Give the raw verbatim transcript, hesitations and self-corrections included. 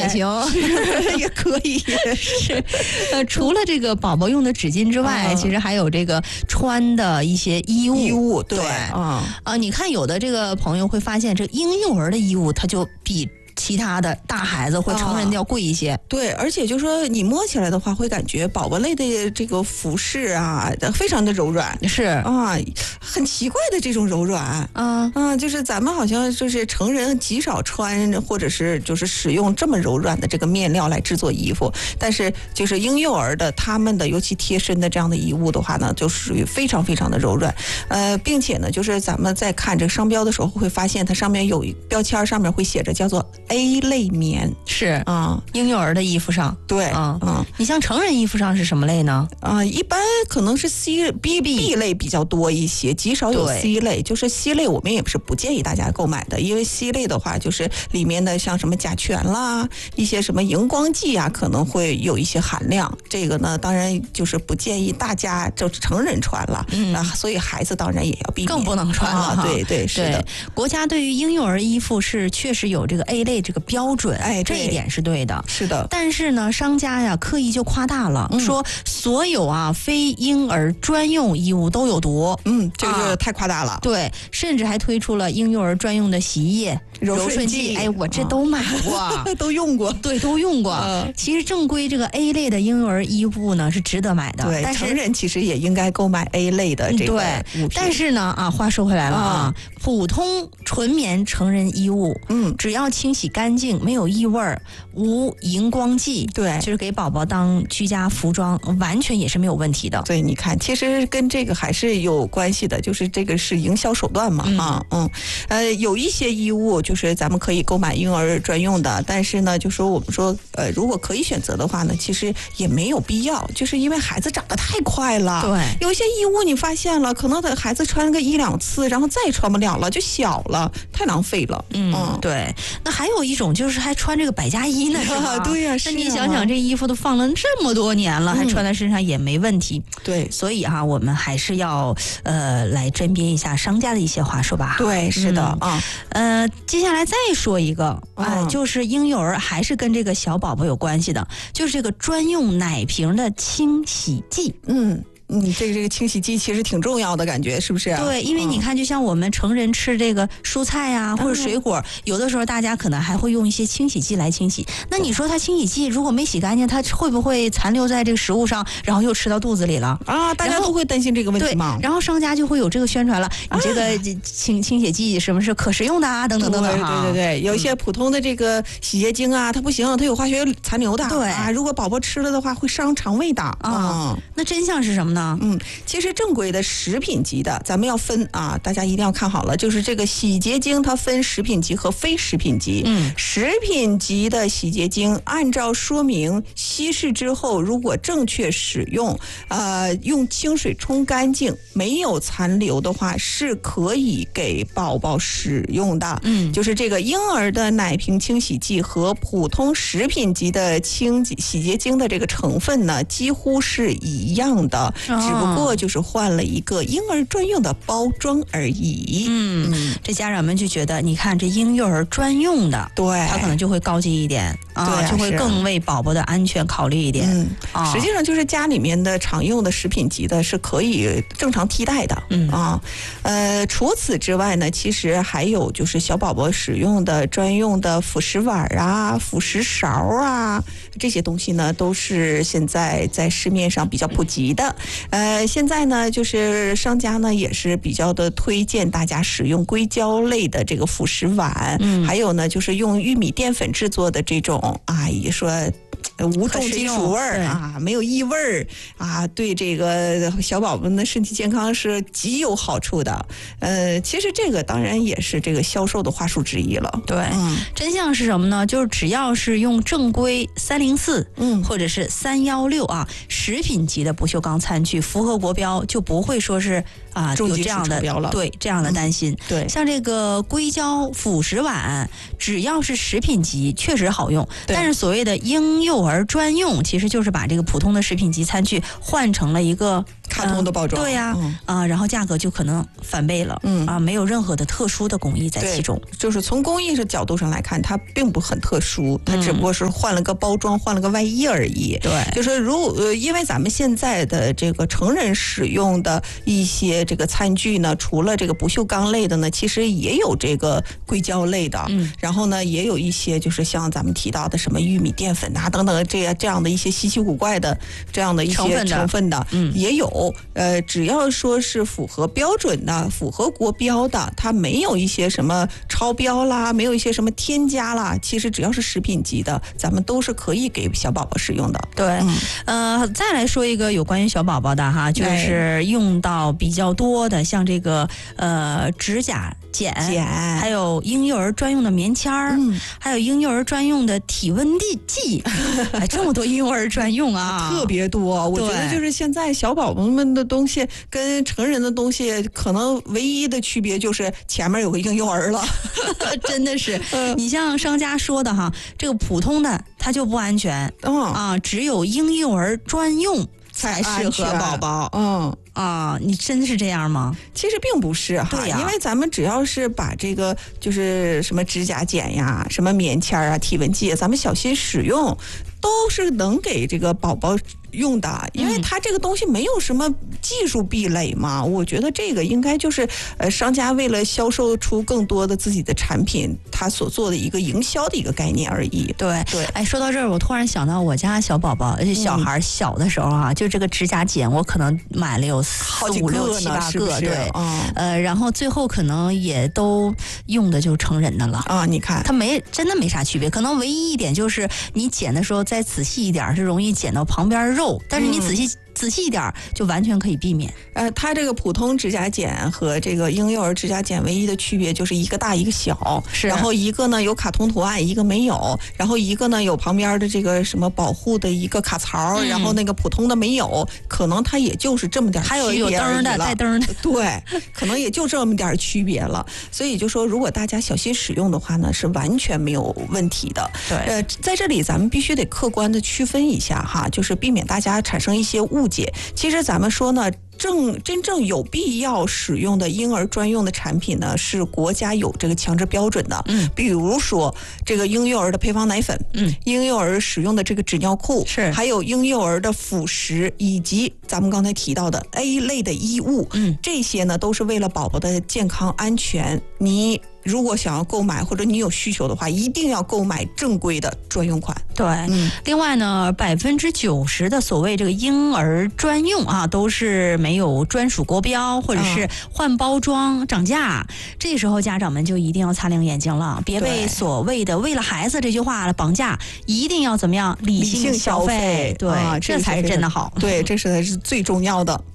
行， 也可以。 是，呃，除了这个宝宝用的纸巾之外，嗯、其实还有这个穿的一些衣物。 衣物，对， 啊、呃，你看有的这个朋友会发现，这婴幼儿的衣物它就比其他的大孩子或成人的要贵一些、啊， 对，而且就是说你摸起来的话，会感觉宝宝类的这个服饰啊，非常的柔软， 是啊，很奇怪的这种柔软， 啊啊，就是咱们好像就是成人极少穿或者是就是使用这么柔软的这个面料来制作衣服，但是就是婴幼儿的他们的尤其贴身的这样的衣物的话呢，就属于非常非常的柔软，呃，并且呢，就是咱们在看这个商标的时候会发现它上面有标签，上面会写着叫做 A 类棉， 是啊、 嗯，婴幼儿的衣服上， 对， 嗯嗯，你像成人衣服上是什么类呢？ 啊、呃，一般可能是 C B B 类比较多一些，极少有 C 类。就是 C 类，我们也是不建议大家购买的，因为 C 类的话，就是里面的像什么甲醛啦，一些什么荧光剂啊，可能会有一些含量。这个呢，当然就是不建议大家就是成人穿了，嗯，啊、所以孩子当然也要避免， 更不能穿了、 啊。对对是的， 国家对于婴幼儿衣服是确实有这个 A 类这个标准， 哎， 这一点是对的， 是的。 但是呢，商家呀刻意就夸大了，嗯、说所有啊非婴儿专用衣物都有毒， 嗯，这个太夸大了。啊、 对，甚至还推出了婴幼儿专用的洗衣液、 柔顺剂。哎，我这都买过，啊、 都用过， 对，都用过。嗯、其实正规这个 A 类的婴幼儿衣物呢是值得买的， 对， 但是成人其实也应该购买 A 类的这个对，但是呢啊，话说回来了啊，嗯、普通纯棉成人衣物，嗯，只要清洗干净，没有异味儿，无荧光剂， 对， 就是给宝宝当居家服装，完全也是没有问题的。 对，你看，其实跟这个还是有关系的，就是这个是营销手段嘛，嗯、啊，嗯，呃，有一些衣物就是咱们可以购买婴儿专用的，但是呢，就说我们说，呃，如果可以选择的话呢，其实也没有必要，就是因为孩子长得太快了， 对， 有一些衣物你发现了，可能的孩子穿个一两次，然后再也穿不了了，就小了，太浪费了。 嗯，嗯对。那还有一种就是还穿这个百家衣呢，是吧？ 对呀、啊，是、啊。 那你想想，这衣服都放了这么多年了，嗯、还穿在身上也没问题。 对， 所以哈、啊，我们还是要呃来甄别一下商家的一些话，说吧。 对，是的啊。 嗯、呃，接下来再说一个，哎、呃，就是婴幼儿还是跟这个小宝宝有关系的，就是这个专用奶瓶的清洗剂。 嗯。嗯，这个这个清洗剂其实挺重要的，感觉是不是？ 对，因为你看，就像我们成人吃这个蔬菜呀、啊、或者水果，嗯、有的时候大家可能还会用一些清洗剂来清洗。那你说它清洗剂如果没洗干净，它会不会残留在这个食物上，然后又吃到肚子里了？ 啊，大家都会担心这个问题吗？ 对，然后商家就会有这个宣传了， 啊、 你这个清清洗剂什么是可食用的啊，等等等等。 对对对对，有一些普通的这个洗洁精啊，它不行，它有化学残留的。 对啊，如果宝宝吃了的话，会伤肠胃的。 啊、嗯，那真相是什么呢？ 嗯，其实。其实正规的食品级的，咱们要分啊，大家一定要看好了，就是这个洗洁精它分食品级和非食品级。嗯，食品级的洗洁精按照说明稀释之后，如果正确使用，呃，用清水冲干净，没有残留的话，是可以给宝宝使用的。嗯，就是这个婴儿的奶瓶清洗剂和普通食品级的清洗洁精的这个成分呢，几乎是一样的，哦、只不过就。是换了一个婴儿专用的包装而已。 嗯，嗯这家长们就觉得，你看这婴幼儿专用的， 对， 它可能就会高级一点，啊， 对啊、 就会更为宝宝的安全考虑一点。 嗯，啊、实际上就是家里面的常用的食品级的是可以正常替代的。嗯啊，呃，除此之外呢，其实还有就是小宝宝使用的专用的辅食碗啊、辅食勺啊，这些东西呢，都是现在在市面上比较普及的。呃，现在。呢，就是商家呢也是比较的推荐大家使用硅胶类的这个辅食碗，嗯，还有呢就是用玉米淀粉制作的这种啊，也说无重金属味儿啊，没有异味儿啊，对这个小宝宝们的身体健康是极有好处的。呃，其实这个当然也是这个销售的话术之一了。 对，嗯、真相是什么呢？就是只要是用正规三零四，嗯，或者是三幺六啊，食品级的不锈钢餐具，符合国标，就不会说是啊有这样的对这样的担心。 嗯、对， 像这个硅胶辅食碗，只要是食品级，确实好用。但是所谓的婴幼儿儿专用，其实就是把这个普通的食品级餐具换成了一个卡通的包装， 呃、对呀、啊，嗯呃，然后价格就可能翻倍了，嗯啊，没有任何的特殊的工艺在其中。 就是从工艺的角度上来看，它并不很特殊，它只不过是换了个包装，换了个外衣而已。 对， 就是如呃，因为咱们现在的这个成人使用的一些这个餐具呢，除了这个不锈钢类的呢，其实也有这个硅胶类的，嗯，然后呢，也有一些就是像咱们提到的什么玉米淀粉啊等等这样这样的一些稀奇古怪的这样的一些成分的，嗯，也有。呃，只要说是符合标准的、符合国标的，它没有一些什么超标啦，没有一些什么添加啦，其实只要是食品级的，咱们都是可以给小宝宝使用的。 对，嗯、呃，再来说一个有关于小宝宝的哈，就是用到比较多的，像这个呃指甲剪， 剪， 还有婴幼儿专用的棉签儿、嗯，还有婴幼儿专用的体温计，哎，这么多婴幼儿专用啊， 特别多。我觉得就是现在小宝宝们的东西跟成人的东西，可能唯一的区别就是前面有个婴幼儿了， 真的是。你像商家说的哈，这个普通的它就不安全，嗯啊，只有婴幼儿专用才适合宝宝，嗯。啊，你真是这样吗？ 其实并不是哈， 对呀， 因为咱们只要是把这个就是什么指甲剪呀、什么棉签啊、体温计，咱们小心使用，都是能给这个宝宝用的，因为它这个东西没有什么技术壁垒嘛。我觉得这个应该就是呃商家为了销售出更多的自己的产品，他所做的一个营销的一个概念而已。 对对，哎，说到这儿，我突然想到我家小宝宝，而且小孩小的时候啊，嗯、就这个指甲剪，我可能买了有四五六七八个，对，嗯、呃，然后最后可能也都用的就成人的了啊。你看， 它没真的没啥区别，可能唯一一点就是你剪的时候再仔细一点，是容易剪到旁边肉，但是你仔细。嗯仔细一点就完全可以避免。 呃，它这个普通指甲剪和这个婴幼儿指甲剪唯一的区别就是一个大一个小， 是。 然后一个呢有卡通图案，一个没有，然后一个呢有旁边的这个什么保护的一个卡槽，嗯、然后那个普通的没有，可能它也就是这么点区别而已了。 还有有灯的带灯的， 对，可能也就这么点区别了。所以就说，如果大家小心使用的话呢，是完全没有问题的。 对， 呃，在这里咱们必须得客观的区分一下哈，就是避免大家产生一些误解。其实咱们说呢，正真正有必要使用的婴儿专用的产品呢，是国家有这个强制标准的。嗯，比如说这个婴幼儿的配方奶粉，嗯，婴幼儿使用的这个纸尿裤， 是， 还有婴幼儿的辅食，以及咱们刚才提到的 A 类的衣物，嗯，这些呢都是为了宝宝的健康安全。你如果想要购买或者你有需求的话，一定要购买正规的专用款。 对，嗯、另外呢，百分之九十的所谓这个婴儿专用啊，都是没有专属国标，或者是换包装、涨价。嗯、这时候家长们就一定要擦亮眼睛了，别被所谓的为了孩子这句话绑架，一定要怎么样理性消费。对，啊、这才是真的好。 对，这是才是最重要的。